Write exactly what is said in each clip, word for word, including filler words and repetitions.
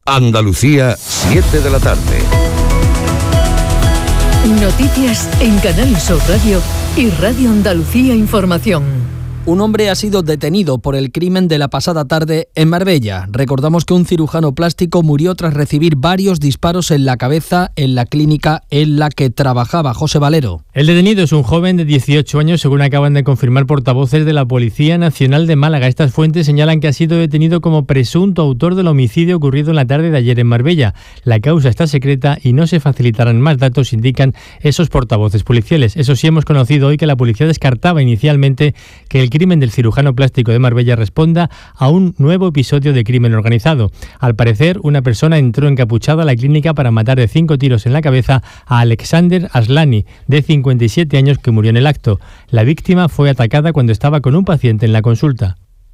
Andalucía, siete de la tarde. Noticias en Canal Sur Radio y Radio Andalucía Información. Un hombre ha sido detenido por el crimen de la pasada tarde en Marbella. Recordamos que un cirujano plástico murió tras recibir varios disparos en la cabeza en la clínica en la que trabajaba. José Valero. El detenido es un joven de dieciocho años, según acaban de confirmar portavoces de la Policía Nacional de Málaga. Estas fuentes señalan que ha sido detenido como presunto autor del homicidio ocurrido en la tarde de ayer en Marbella. La causa está secreta y no se facilitarán más datos, indican esos portavoces policiales. Eso sí, hemos conocido hoy que la policía descartaba inicialmente que el crimen del cirujano plástico de Marbella responda a un nuevo episodio de crimen organizado. Al parecer, una persona entró encapuchada a la clínica para matar de cinco tiros en la cabeza a Alexander Aslani, de cincuenta y siete años, que murió en el acto. La víctima fue atacada cuando estaba con un paciente en la consulta.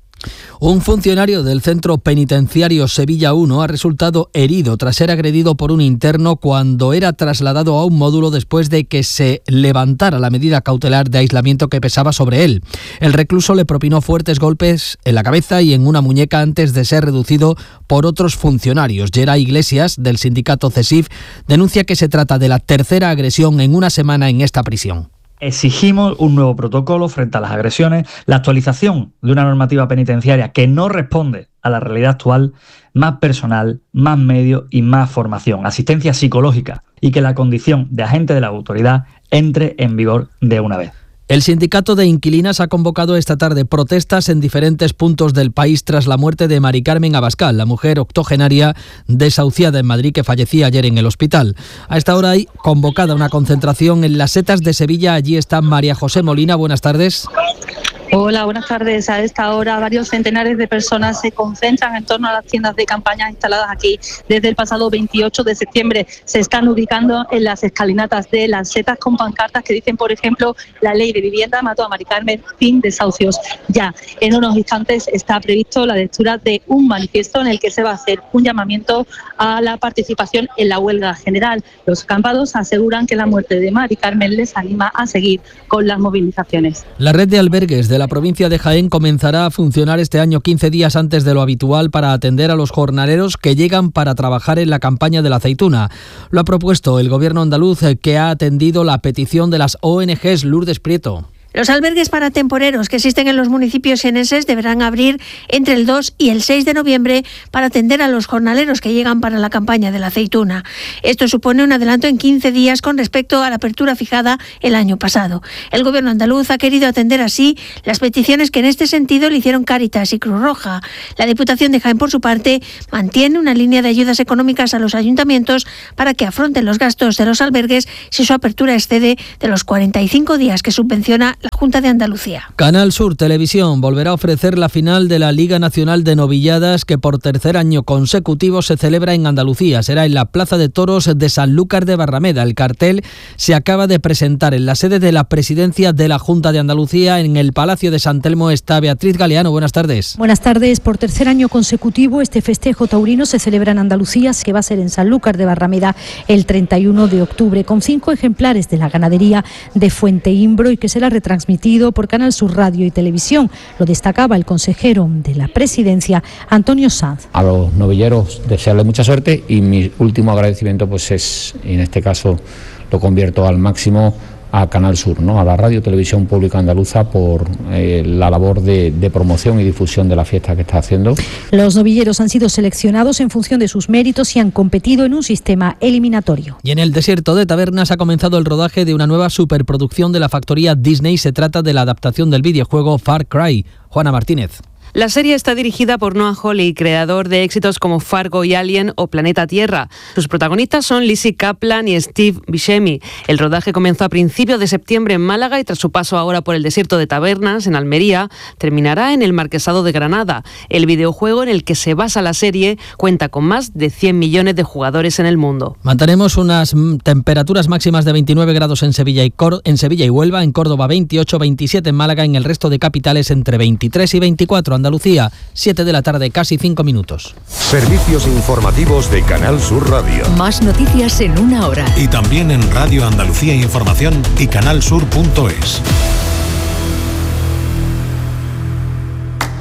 Un funcionario del centro penitenciario Sevilla uno ha resultado herido tras ser agredido por un interno cuando era trasladado a un módulo después de que se levantara la medida cautelar de aislamiento que pesaba sobre él. El recluso le propinó fuertes golpes en la cabeza y en una muñeca antes de ser reducido por otros funcionarios. Geray Iglesias, del sindicato CESIF, denuncia que se trata de la tercera agresión en una semana en esta prisión. Exigimos un nuevo protocolo frente a las agresiones, la actualización de una normativa penitenciaria que no responde a la realidad actual, más personal, más medios y más formación, asistencia psicológica, y que la condición de agente de la autoridad entre en vigor de una vez. El sindicato de inquilinas ha convocado esta tarde protestas en diferentes puntos del país tras la muerte de Mari Carmen Abascal, la mujer octogenaria desahuciada en Madrid que fallecía ayer en el hospital. A esta hora hay convocada una concentración en las Setas de Sevilla. Allí está María José Molina. Buenas tardes. Hola, buenas tardes. A esta hora varios centenares de personas se concentran en torno a las tiendas de campaña instaladas aquí desde el pasado veintiocho de septiembre. Se están ubicando en las escalinatas de las Setas con pancartas que dicen, por ejemplo, la ley de vivienda mató a Mari Carmen, fin desahucios ya. En unos instantes está previsto la lectura de un manifiesto en el que se va a hacer un llamamiento a la participación en la huelga general. Los acampados aseguran que la muerte de Mari Carmen les anima a seguir con las movilizaciones. La red de albergues de la provincia de Jaén comenzará a funcionar este año quince días antes de lo habitual para atender a los jornaleros que llegan para trabajar en la campaña de la aceituna. Lo ha propuesto el gobierno andaluz, que ha atendido la petición de las O N Ges. Lourdes Prieto. Los albergues para temporeros que existen en los municipios sieneses deberán abrir entre el dos y el seis de noviembre para atender a los jornaleros que llegan para la campaña de la aceituna. Esto supone un adelanto en quince días con respecto a la apertura fijada el año pasado. El gobierno andaluz ha querido atender así las peticiones que en este sentido le hicieron Cáritas y Cruz Roja. La Diputación de Jaén, por su parte, mantiene una línea de ayudas económicas a los ayuntamientos para que afronten los gastos de los albergues si su apertura excede de los cuarenta y cinco días que subvenciona la Junta de Andalucía. Canal Sur Televisión volverá a ofrecer la final de la Liga Nacional de Novilladas, que por tercer año consecutivo se celebra en Andalucía. Será en la Plaza de Toros de Sanlúcar de Barrameda. El cartel se acaba de presentar en la sede de la Presidencia de la Junta de Andalucía. En el Palacio de San Telmo está Beatriz Galeano. Buenas tardes. Buenas tardes. Por tercer año consecutivo, este festejo taurino se celebra en Andalucía, que va a ser en Sanlúcar de Barrameda el treinta y uno de octubre, con cinco ejemplares de la ganadería de Fuente Imbro y que será retransmitido por Canal Sur Radio y Televisión. Lo destacaba el consejero de la Presidencia, Antonio Sanz. A los novilleros desearles mucha suerte y mi último agradecimiento pues es, en este caso lo convierto al máximo, a Canal Sur, ¿no? A la Radio Televisión Pública Andaluza por eh, la labor de, de promoción y difusión de la fiesta que está haciendo. Los novilleros han sido seleccionados en función de sus méritos y han competido en un sistema eliminatorio. Y en el desierto de Tabernas ha comenzado el rodaje de una nueva superproducción de la factoría Disney. Se trata de la adaptación del videojuego Far Cry. Juana Martínez. La serie está dirigida por Noah Hawley, creador de éxitos como Fargo y Alien o Planeta Tierra. Sus protagonistas son Lizzie Kaplan y Steve Buscemi. El rodaje comenzó a principios de septiembre en Málaga y tras su paso ahora por el desierto de Tabernas, en Almería, terminará en el Marquesado de Granada. El videojuego en el que se basa la serie cuenta con más de cien millones de jugadores en el mundo. Mantenemos unas temperaturas máximas de veintinueve grados en Sevilla y, Cor- en Sevilla y Huelva, en Córdoba veintiocho, veintisiete en Málaga, en el resto de capitales entre veintitrés y veinticuatro. Andalucía, siete de la tarde, casi cinco minutos. Servicios informativos de Canal Sur Radio. Más noticias en una hora. Y también en Radio Andalucía Información y canalsur punto es.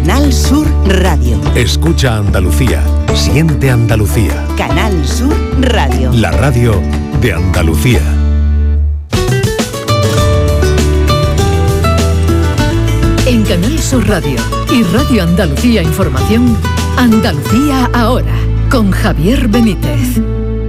Canal Sur Radio. Escucha Andalucía. Siente Andalucía. Canal Sur Radio. La radio de Andalucía. En Canal Sur Radio y Radio Andalucía Información, Andalucía ahora, con Javier Benítez.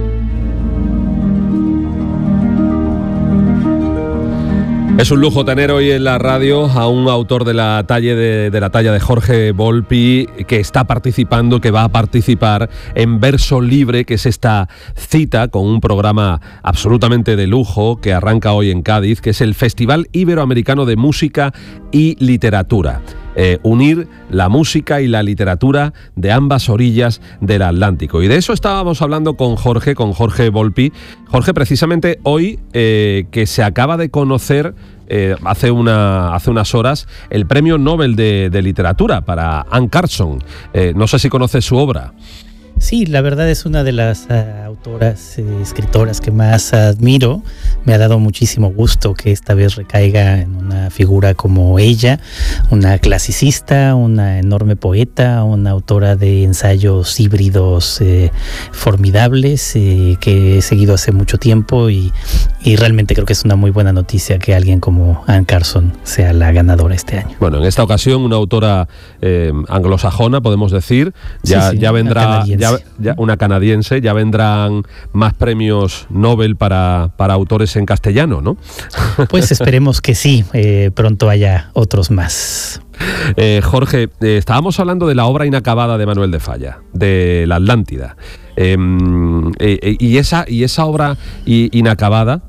Es un lujo tener hoy en la radio a un autor de la talla de, de la talla de Jorge Volpi, que está participando, que va a participar en Verso Libre, que es esta cita con un programa absolutamente de lujo que arranca hoy en Cádiz, que es el Festival Iberoamericano de Música y Literatura. Eh, unir la música y la literatura de ambas orillas del Atlántico. Y de eso estábamos hablando con Jorge, con Jorge Volpi. Jorge, precisamente hoy eh, que se acaba de conocer eh, hace, una, hace unas horas el Premio Nobel de, de Literatura para Anne Carson. Eh, no sé si conoces su obra. Sí, la verdad es una de las uh, autoras, eh, escritoras que más admiro. Me ha dado muchísimo gusto que esta vez recaiga en una figura como ella, una clasicista, una enorme poeta, una autora de ensayos híbridos eh, formidables eh, que he seguido hace mucho tiempo y, y realmente creo que es una muy buena noticia que alguien como Anne Carson sea la ganadora este año. Bueno, en esta ocasión una autora eh, anglosajona, podemos decir, ya, sí, sí, ya vendrá... Ya, Ya, una canadiense, ya vendrán más premios Nobel para, para autores en castellano, ¿no? Pues esperemos que sí, eh, pronto haya otros más. Eh, Jorge, eh, estábamos hablando de la obra inacabada de Manuel de Falla, de La Atlántida. Eh, eh, y, esa, y esa obra inacabada,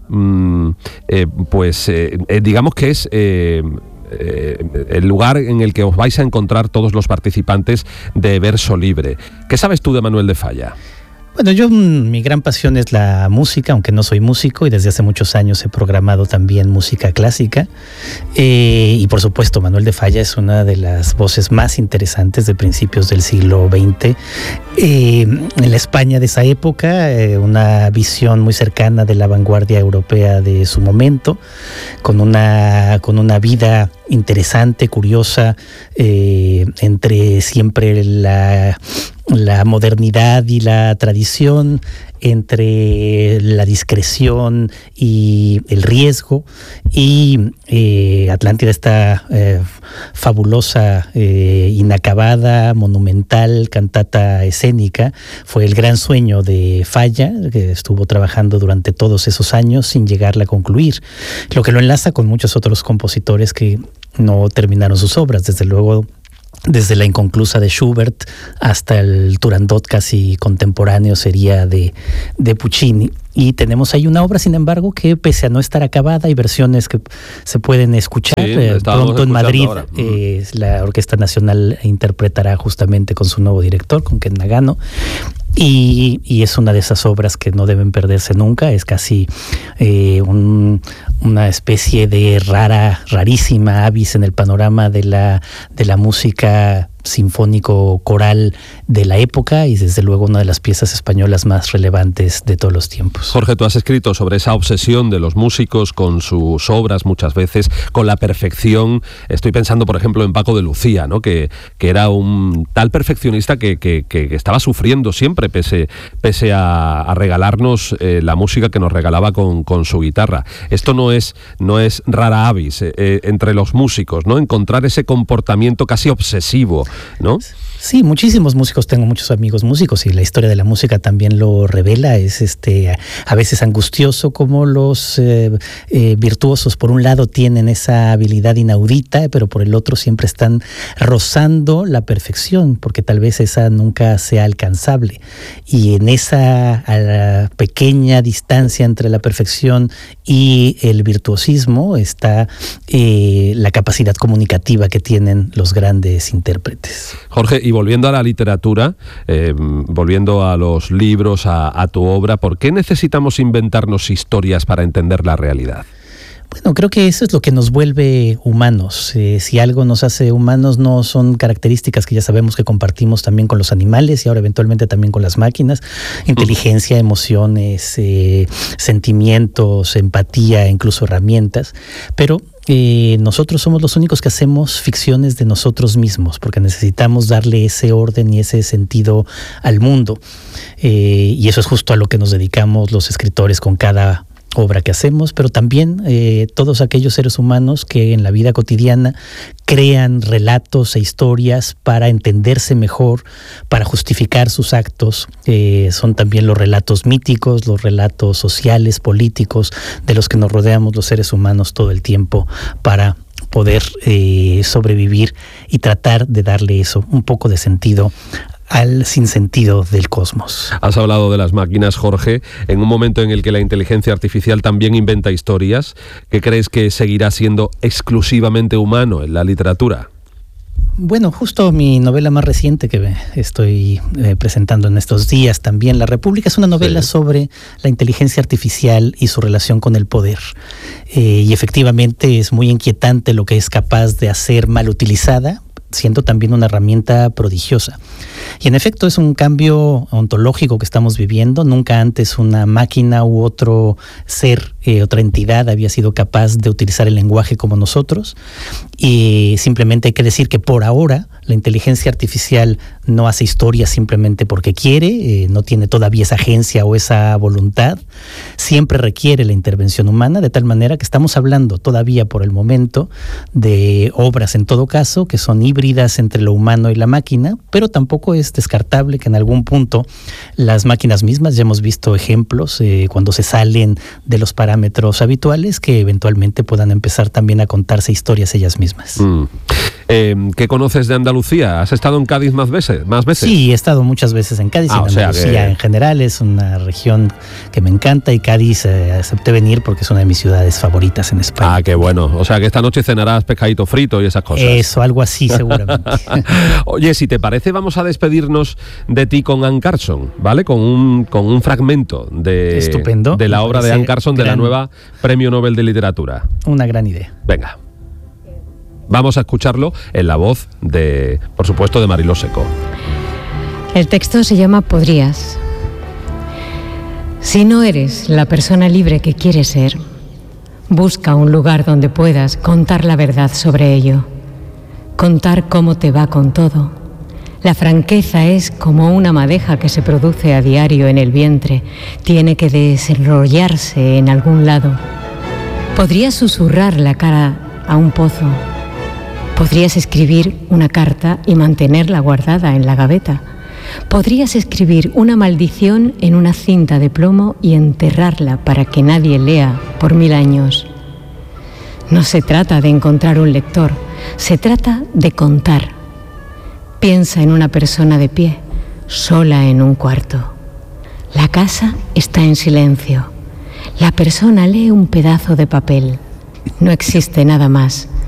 eh, pues eh, digamos que es... Eh, Eh, el lugar en el que os vais a encontrar todos los participantes de Verso Libre. ¿Qué sabes tú de Manuel de Falla? Bueno, yo mi gran pasión es la música, aunque no soy músico y desde hace muchos años he programado también música clásica eh, y por supuesto Manuel de Falla es una de las voces más interesantes de principios del siglo veinte eh, en la España de esa época, eh, una visión muy cercana de la vanguardia europea de su momento, con una, con una vida interesante, curiosa, eh, entre siempre la... la modernidad y la tradición, entre la discreción y el riesgo, y eh, Atlántida, esta eh, fabulosa, eh, inacabada, monumental cantata escénica, fue el gran sueño de Falla, que estuvo trabajando durante todos esos años sin llegarla a concluir, lo que lo enlaza con muchos otros compositores que no terminaron sus obras, desde luego desde la inconclusa de Schubert hasta el Turandot casi contemporáneo sería de, de Puccini. Y tenemos ahí una obra, sin embargo, que pese a no estar acabada, hay versiones que se pueden escuchar. Sí, eh, pronto en Madrid eh, la Orquesta Nacional interpretará justamente con su nuevo director, con Ken Nagano. Y, y es una de esas obras que no deben perderse nunca, es casi eh, un, una especie de rara, rarísima avis en el panorama de la, de la música sinfónico coral de la época y desde luego una de las piezas españolas más relevantes de todos los tiempos. Jorge, tú has escrito sobre esa obsesión de los músicos con sus obras muchas veces, con la perfección. Estoy pensando, por ejemplo, en Paco de Lucía, ¿no? que, que era un tal perfeccionista que, que, que estaba sufriendo siempre pese, pese a, a regalarnos eh, la música que nos regalaba con, con su guitarra. Esto no es, no es rara avis eh, eh, entre los músicos, ¿no? Encontrar ese comportamiento casi obsesivo, ¿no? Sí, muchísimos músicos, tengo muchos amigos músicos y la historia de la música también lo revela, es este a veces angustioso como los eh, eh, virtuosos por un lado tienen esa habilidad inaudita, pero por el otro siempre están rozando la perfección, porque tal vez esa nunca sea alcanzable. Y en esa a la pequeña distancia entre la perfección y el virtuosismo está eh, la capacidad comunicativa que tienen los grandes intérpretes. Jorge, y volviendo a la literatura, eh, volviendo a los libros, a, a tu obra, ¿por qué necesitamos inventarnos historias para entender la realidad? Bueno, creo que eso es lo que nos vuelve humanos. Eh, si algo nos hace humanos no son características que ya sabemos que compartimos también con los animales y ahora eventualmente también con las máquinas. Inteligencia, emociones, eh, sentimientos, empatía, incluso herramientas. Pero eh, nosotros somos los únicos que hacemos ficciones de nosotros mismos, porque necesitamos darle ese orden y ese sentido al mundo. Eh, y eso es justo a lo que nos dedicamos los escritores con cada obra que hacemos, pero también eh, todos aquellos seres humanos que en la vida cotidiana crean relatos e historias para entenderse mejor, para justificar sus actos. Eh, son también los relatos míticos, los relatos sociales, políticos, de los que nos rodeamos los seres humanos todo el tiempo para poder eh, sobrevivir y tratar de darle eso, un poco de sentido al sinsentido del cosmos. Has hablado de las máquinas, Jorge, en un momento en el que la inteligencia artificial también inventa historias. ¿Qué crees que seguirá siendo exclusivamente humano en la literatura? Bueno, justo mi novela más reciente que estoy eh, presentando en estos días también, La República, es una novela sí. sobre la inteligencia artificial y su relación con el poder. Eh, y efectivamente es muy inquietante lo que es capaz de hacer mal utilizada, siendo también una herramienta prodigiosa. Y en efecto es un cambio ontológico que estamos viviendo. Nunca antes una máquina u otro ser, eh, otra entidad había sido capaz de utilizar el lenguaje como nosotros. Y simplemente hay que decir que por ahora la inteligencia artificial no hace historia simplemente porque quiere, eh, no tiene todavía esa agencia o esa voluntad. Siempre requiere la intervención humana, de tal manera que estamos hablando todavía por el momento de obras en todo caso que son híbridas entre lo humano y la máquina, pero tampoco es descartable que en algún punto las máquinas mismas, ya hemos visto ejemplos eh, cuando se salen de los parámetros habituales, que eventualmente puedan empezar también a contarse historias ellas mismas. Mm. Eh, ¿Qué conoces de Andalucía? ¿Has estado en Cádiz más veces? ¿Más veces? Sí, he estado muchas veces en Cádiz. Ah, en Andalucía que... en general es una región que me encanta, y Cádiz eh, acepté venir porque es una de mis ciudades favoritas en España. Ah, qué bueno. O sea que esta noche cenarás pescadito frito y esas cosas. Eso, algo así seguramente. Oye, si te parece, vamos a despedirnos de ti con Anne Carson, ¿vale? Con un, con un fragmento de, Estupendo. de la obra de Anne Carson, gran... de la nueva Premio Nobel de Literatura. Una gran idea. Venga. Vamos a escucharlo en la voz de, por supuesto, de Mariló Seco. El texto se llama Podrías. Si no eres la persona libre que quieres ser, busca un lugar donde puedas contar la verdad sobre ello. Contar cómo te va con todo. La franqueza es como una madeja que se produce a diario en el vientre. Tiene que desenrollarse en algún lado. Podrías susurrar la cara a un pozo. Podrías escribir una carta y mantenerla guardada en la gaveta. Podrías escribir una maldición en una cinta de plomo y enterrarla para que nadie lea por mil años. No se trata de encontrar un lector, se trata de contar. Piensa en una persona de pie, sola en un cuarto. La casa está en silencio. La persona lee un pedazo de papel. No existe nada más.